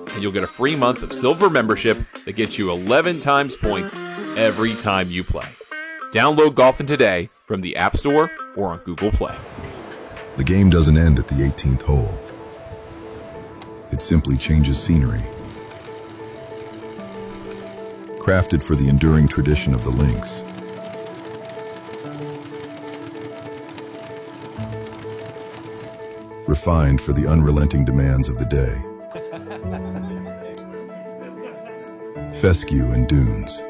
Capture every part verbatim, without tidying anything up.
and you'll get a free month of Silver membership that gets you eleven times points every time you play. Download Golfin today from the App Store or on Google Play. The game doesn't end at the eighteenth hole. It simply changes scenery. Crafted for the enduring tradition of the links. Refined for the unrelenting demands of the day. Fescue and dunes.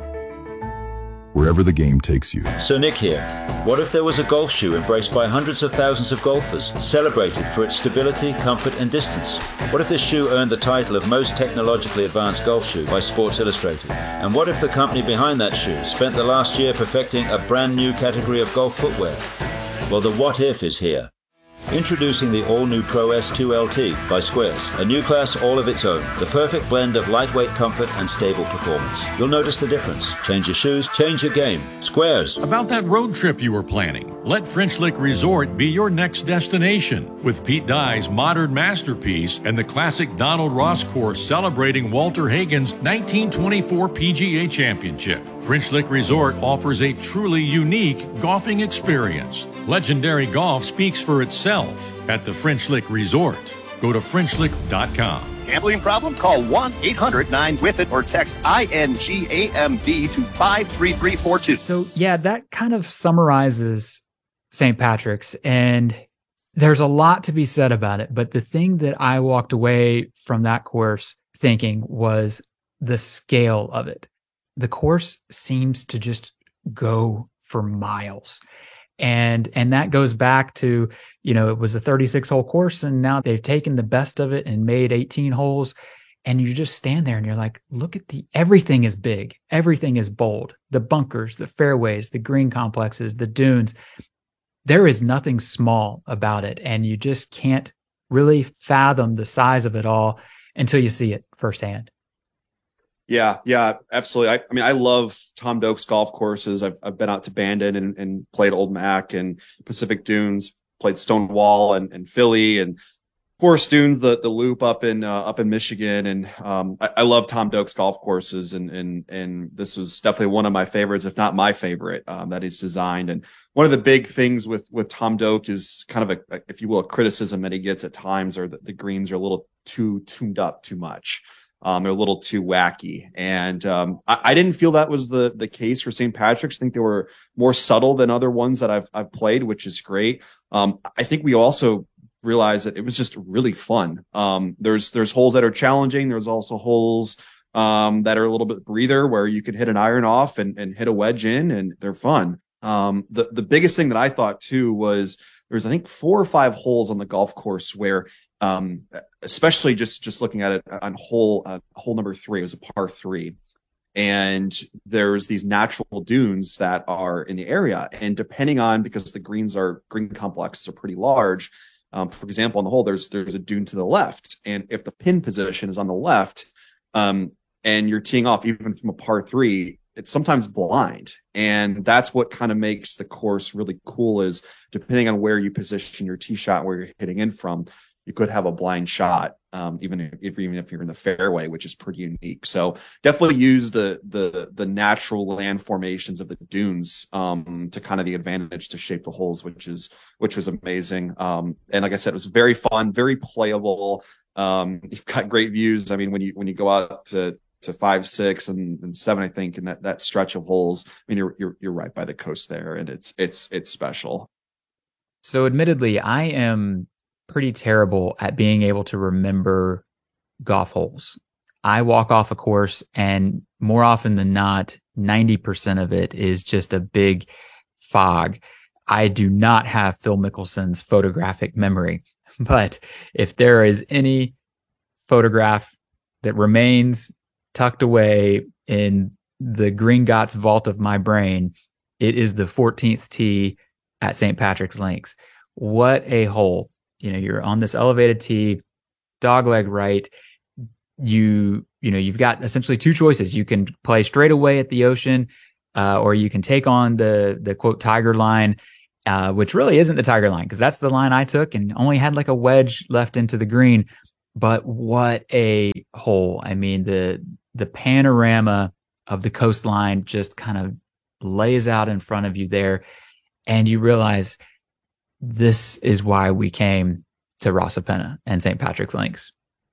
Wherever the game takes you. So Nick here. What if there was a golf shoe embraced by hundreds of thousands of golfers, celebrated for its stability, comfort and distance? What if this shoe earned the title of most technologically advanced golf shoe by Sports Illustrated? And what if the company behind that shoe spent the last year perfecting a brand new category of golf footwear? Well, the what if is here. Introducing the all-new Pro S two L T by Squares, a new class all of its own, the perfect blend of lightweight comfort and stable performance. You'll notice the difference. Change your shoes, change your game. Squares. About that road trip you were planning, let French Lick Resort be your next destination. With Pete Dye's modern masterpiece and the classic Donald Ross course celebrating Walter Hagen's nineteen twenty-four P G A Championship, French Lick Resort offers a truly unique golfing experience. Legendary golf speaks for itself at the French Lick Resort. Go to French Lick dot com. Gambling problem? Call one eight hundred nine with it or text I N G A M B to five three three four two. So yeah, that kind of summarizes Saint Patrick's, and there's a lot to be said about it. But the thing that I walked away from that course thinking was the scale of it. The course seems to just go for miles. And, and that goes back to, you know, it was a thirty-six hole course and now they've taken the best of it and made eighteen holes. And you just stand there and you're like, look at the, everything is big. Everything is bold. The bunkers, the fairways, the green complexes, the dunes. There is nothing small about it. And you just can't really fathom the size of it all until you see it firsthand. Yeah, yeah, absolutely. I, I mean, I love Tom Doak's golf courses. I've I've been out to Bandon and, and played Old Mac and Pacific Dunes, played Stonewall and, and Philly and Forest Dunes, the the Loop up in uh, up in Michigan, and um, I, I love Tom Doak's golf courses, and and and this was definitely one of my favorites, if not my favorite, um, that he's designed. And one of the big things with with Tom Doak is kind of a, if you will, a criticism that he gets at times, are that the greens are a little too tuned up too much. Um, they're a little too wacky. And um, I, I didn't feel that was the the case for Saint Patrick's. I think they were more subtle than other ones that I've I've played, which is great. Um, I think we also realized that it was just really fun. Um, there's there's holes that are challenging. There's also holes um, that are a little bit breather where you could hit an iron off and, and hit a wedge in, and they're fun. Um, the, the biggest thing that I thought too was there's, I think, four or five holes on the golf course where Um, especially just, just looking at it on hole, uh, hole number three, it was a par three. And there's these natural dunes that are in the area. And depending on, because the greens are, green complexes are pretty large. Um, for example, on the hole, there's, there's a dune to the left. And if the pin position is on the left, um, and you're teeing off even from a par three, it's sometimes blind. And that's what kind of makes the course really cool, is depending on where you position your tee shot, where you're hitting in from, you could have a blind shot, um, even if even if you're in the fairway, which is pretty unique. So definitely use the the the natural land formations of the dunes um, to kind of the advantage to shape the holes, which is which was amazing. Um, and like I said, it was very fun, very playable. Um, you've got great views. I mean, when you when you go out to to five, six, and, and seven, I think, and that that stretch of holes, I mean, you're you're you're right by the coast there, and it's it's it's special. So, admittedly, I am pretty terrible at being able to remember golf holes. I walk off a course and more often than not, ninety percent of it is just a big fog. I do not have Phil Mickelson's photographic memory, but if there is any photograph that remains tucked away in the Gringotts vault of my brain, it is the fourteenth tee at Saint Patrick's Links. What a hole. You know, you're on this elevated tee, dogleg right. You, you know, you've got essentially two choices. You can play straight away at the ocean, uh, or you can take on the, the quote, tiger line, uh, which really isn't the tiger line, because that's the line I took and only had like a wedge left into the green. but what a hole. I mean, the the panorama of the coastline just kind of lays out in front of you there, and you realize this is why we came to Rosapenna and Saint Patrick's Links.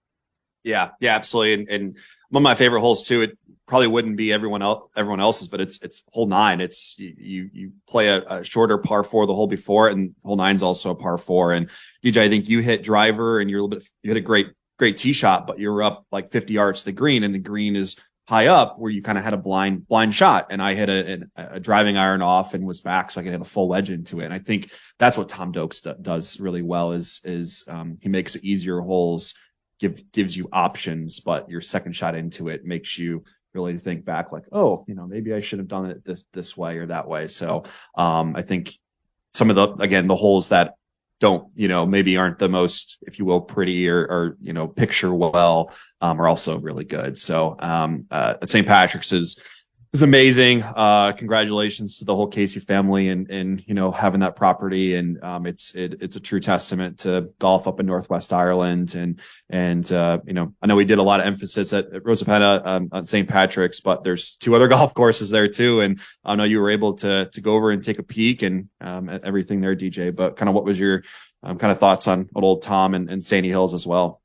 Yeah, yeah, absolutely. And, and one of my favorite holes too, it probably wouldn't be everyone else, everyone else's, but it's, it's hole nine. It's you, you play a, a shorter par four the hole before, and hole nine's also a par four. And D J, I think you hit driver and you're a little bit, you hit a great, great tee shot, but you're up like fifty yards to the green, and the green is high up where you kind of had a blind, blind shot. And I hit a, a, a driving iron off and was back, so I could hit a full wedge into it. And I think that's what Tom Doakes d- does really well is, is, um, he makes easier holes, give, gives you options, but your second shot into it makes you really think back like, oh, you know, maybe I should have done it this, this way or that way. So, um, I think some of the, again, the holes that don't, you know, maybe aren't the most, if you will, pretty or, or, you know, picture well, um, are also really good. So, um, uh, Saint Patrick's is, is amazing. Uh, congratulations to the whole Casey family and, and, you know, having that property. And, um, it's, it, it's a true testament to golf up in Northwest Ireland. And, and, uh, you know, I know we did a lot of emphasis at, at Rosapenna, um, on Saint Patrick's, but there's two other golf courses there too. And I know you were able to, to go over and take a peek and, um, at everything there, D J, but kind of what was your, um, kind of thoughts on old Tom and, and Sandy Hills as well?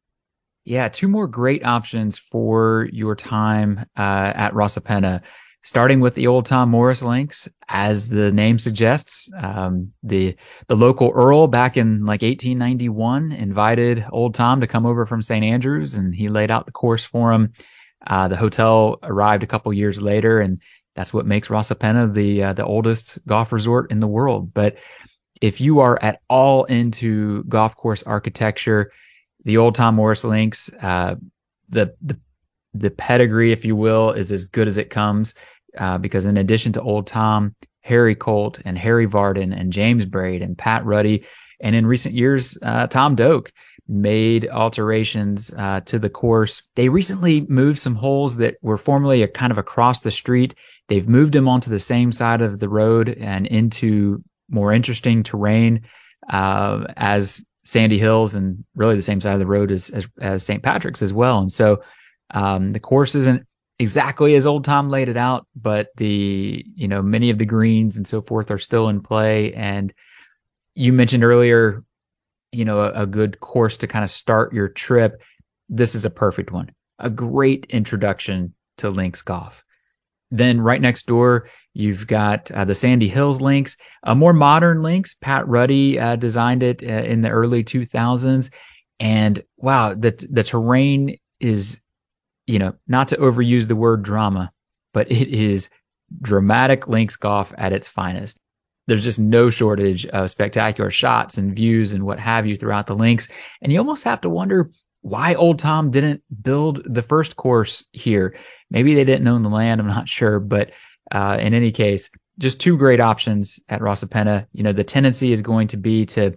Yeah, two more great options for your time uh, at Rosapenna, starting with the Old Tom Morris Links. As the name suggests, um, the the local Earl back in like eighteen ninety-one invited Old Tom to come over from Saint Andrews, and he laid out the course for him. Uh, the hotel arrived a couple years later, and that's what makes Rosapenna the uh, the oldest golf resort in the world. But if you are at all into golf course architecture, the Old Tom Morris Links, uh, the, the, the pedigree, if you will, is as good as it comes, uh, because in addition to Old Tom, Harry Colt and Harry Varden and James Braid and Pat Ruddy, and in recent years, uh, Tom Doak made alterations, uh, to the course. They recently moved some holes that were formerly a kind of across the street. They've moved them onto the same side of the road and into more interesting terrain, uh, as Sandy Hills, and really the same side of the road as, as, as Saint Patrick's as well. And so, um, the course isn't exactly as Old Tom laid it out, but the, you know, many of the greens and so forth are still in play. And you mentioned earlier, you know, a, a good course to kind of start your trip. This is a perfect one, a great introduction to links golf. Then right next door, you've got uh, the Sandy Hills Links, a more modern links. Pat Ruddy uh, designed it uh, in the early two thousands. And wow, the, the terrain is, you know, not to overuse the word drama, but it is dramatic links golf at its finest. There's just no shortage of spectacular shots and views and what have you throughout the links. And you almost have to wonder why Old Tom didn't build the first course here. Maybe they didn't own the land. I'm not sure. But uh, in any case, just two great options at Rosapenna. You know, the tendency is going to be to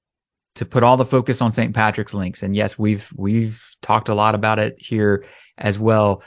to put all the focus on Saint Patrick's Links. And yes, we've we've talked a lot about it here as well.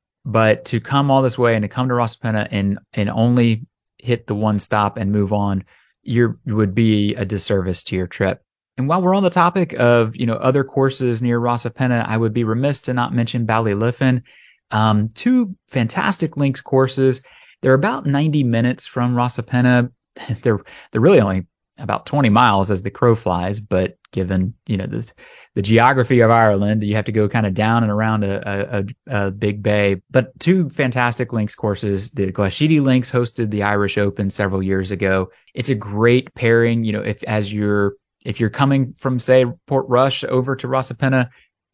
But to come all this way and to come to Rosapenna and and only hit the one stop and move on, you would be a disservice to your trip. And while we're on the topic of, you know, other courses near Rosapenna, I would be remiss to not mention Ballyliffin. Um, two fantastic links courses. They're about ninety minutes from Rosapenna. They're, they're really only about twenty miles as the crow flies, but given, you know, the, the geography of Ireland, you have to go kind of down and around a, a, a big bay. But two fantastic links courses. The Glashedy Links hosted the Irish Open several years ago. It's a great pairing, you know, if as you're If you're coming from, say, Port Rush over to Rosapenna,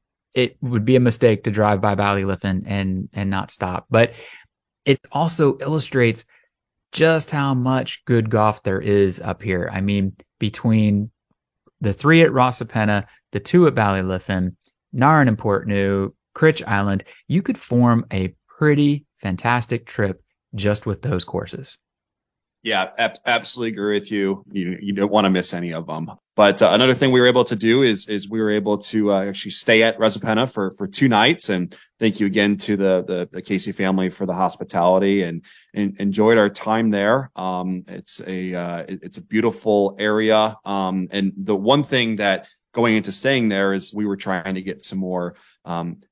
it would be a mistake to drive by Ballyliffin and and not stop. But it also illustrates just how much good golf there is up here. I mean, between the three at Rosapenna, the two at Ballyliffin, Nairn and Portneuf, Critch Island, you could form a pretty fantastic trip just with those courses. Yeah, ab- absolutely agree with you. You you don't want to miss any of them. But uh, another thing we were able to do is is we were able to uh, actually stay at Rosapenna for for two nights. And thank you again to the the, the Casey family for the hospitality, and, and enjoyed our time there. Um, it's a uh, it, it's a beautiful area. Um, and the one thing that going into staying there is we were trying to get some more um,